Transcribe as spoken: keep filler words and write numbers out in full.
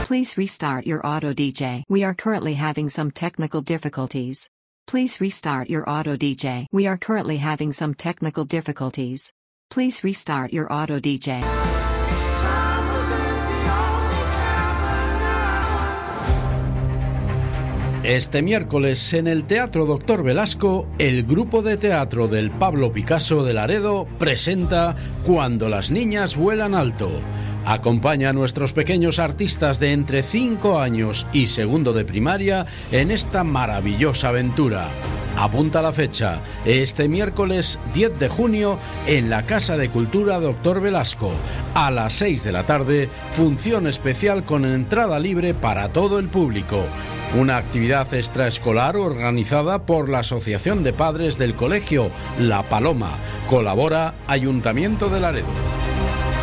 Please restart your auto D J. We are currently having some technical difficulties. Please restart your auto D J. We are currently having some technical difficulties. Please restart your auto D J. Este miércoles en el Teatro Doctor Velasco, el grupo de teatro del Pablo Picasso de Laredo presenta Cuando las niñas vuelan alto. Acompaña a nuestros pequeños artistas de entre cinco años y segundo de primaria en esta maravillosa aventura. Apunta la fecha, este miércoles diez de junio en la Casa de Cultura Doctor Velasco. A las seis de la tarde, función especial con entrada libre para todo el público. Una actividad extraescolar organizada por la Asociación de Padres del Colegio La Paloma. Colabora Ayuntamiento de Laredo.